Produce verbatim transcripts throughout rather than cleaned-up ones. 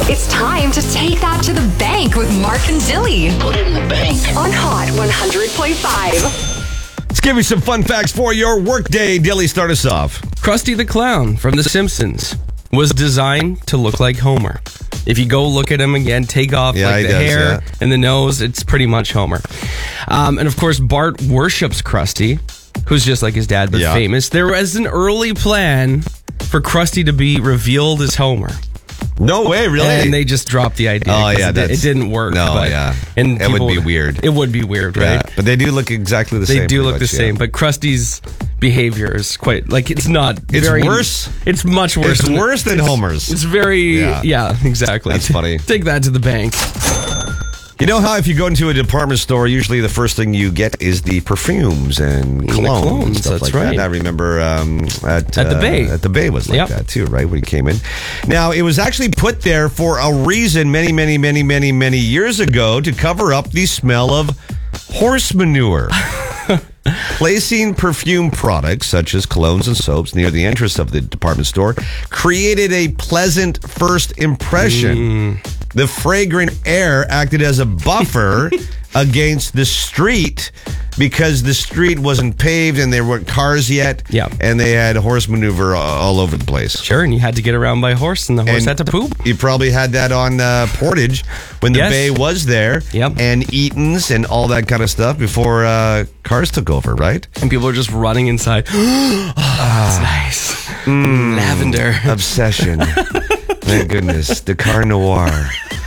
It's time to take that to the bank with Mark and Dilly. Put it in the bank. On Hot one hundred point five. Let's give you some fun facts for your workday. Dilly, start us off. Krusty the Clown from The Simpsons was designed to look like Homer. If you go look at him again, take off Yeah, like he the does, hair yeah. and the nose, it's pretty much Homer. Um, and of course, Bart worships Krusty, who's just like his dad, but Yeah. famous. There was an early plan for Krusty to be revealed as Homer. No way, really? And they just dropped the idea. Oh, 'cause yeah, it, di- it that's- didn't work. No, but, yeah. And It would people- be weird. It would be weird, Yeah, right? but they do look exactly the They same. do pretty look the much, yeah. same, but Krusty's behavior is quite like it's not. It's very, worse? It's much worse. It's than, worse than it's- Homer's. It's very Yeah. yeah, exactly. That's funny. Take that to the bank. You know how if you go into a department store, usually the first thing you get is the perfumes and the cologne, colognes, and stuff that's like right. that. I remember um, at At the uh, Bay. At the Bay was like Yep. that too, right? When he came in. Now it was actually put there for a reason, many, many, many, many, many years ago, to cover up the smell of horse manure. Placing perfume products such as colognes and soaps near the entrance of the department store created a pleasant first impression. The fragrant air acted as a buffer against the street because the street wasn't paved and there weren't cars yet. Yeah. And they had horse maneuver all over the place. Sure, and you had to get around by horse, and the horse And had to poop. You probably had that on uh, Portage when the Yes. Bay was there. Yep. And Eaton's and all that kind of stuff before uh, cars took over, right? And people are just running inside. Oh, that's nice. Lavender. Obsession. Thank goodness. The Car Noir.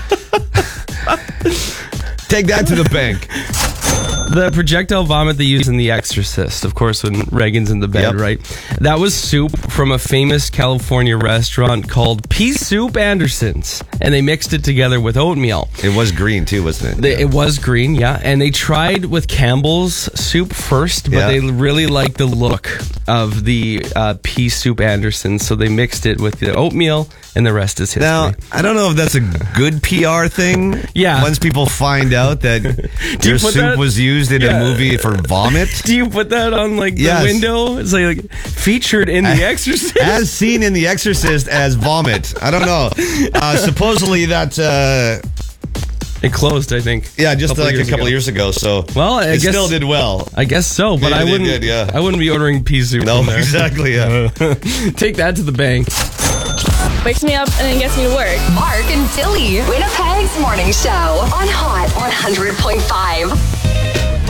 Take that to the bank. The projectile vomit they use in The Exorcist, of course, when Reagan's in the bed, Yep. right? That was soup from a famous California restaurant called Pea Soup Anderson's, and they mixed it together with oatmeal. It was green too, wasn't it? They, it was green, yeah, and they tried with Campbell's soup first, but Yeah. they really liked the look of the uh, Pea Soup Anderson's, so they mixed it with the oatmeal, and the rest is history. Now, I don't know if that's a good P R thing. Yeah. Once people find out that you your put soup that- was used in Yeah. a movie for vomit. Do you put that on like the Yes. window? It's like, like featured in The Exorcist. As seen in The Exorcist as vomit. I don't know. Uh, supposedly that, uh, It closed, I think. yeah, just Couple like a years couple ago. years ago. So Well, I it guess- still did well. I guess so, but Yeah, I they wouldn't. did, yeah. I wouldn't be ordering pea soup. No, from there. exactly. Yeah. Take that to the bank. Wakes me up and then gets me to work. Mark and Dilly. Winnipeg's Morning Show. On Hot one hundred point five.